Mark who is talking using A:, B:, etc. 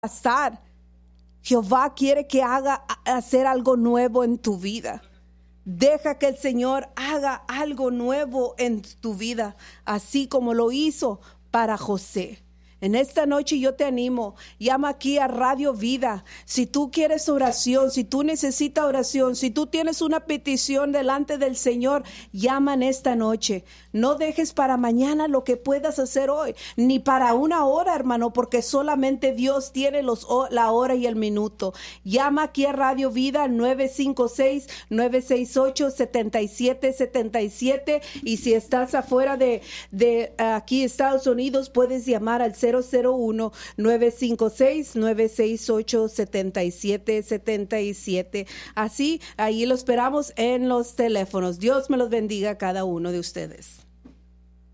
A: pasar. Jehová quiere que hacer algo nuevo en tu vida. Deja que el Señor haga algo nuevo en tu vida, así como lo hizo para José. En esta noche yo te animo, llama aquí a Radio Vida. Si tú quieres oración, si tú necesitas oración, si tú tienes una petición delante del Señor, llama en esta noche. No dejes para mañana lo que puedas hacer hoy, ni para una hora, hermano, porque solamente Dios tiene la hora y el minuto. Llama aquí a Radio Vida 956-968-7777, y si estás afuera de aquí Estados Unidos, puedes llamar al 001-956-968-7777. Así, ahí lo esperamos en los teléfonos. Dios me los bendiga a cada uno de ustedes.